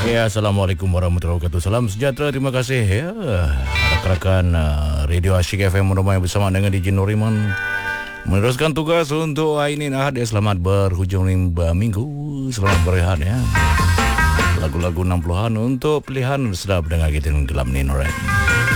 Ya, Assalamualaikum warahmatullahi wabarakatuh. Salam sejahtera, terima kasih ya. Rakan-rakan Radio Asyik FM ramai bersama dengan DJ Noriman meneruskan tugas untuk hari ini Ahad. Selamat berhujung minggu. Selamat berehat ya. Lagu-lagu 60-an untuk pilihan sedap dengar kita dalam ni, alright.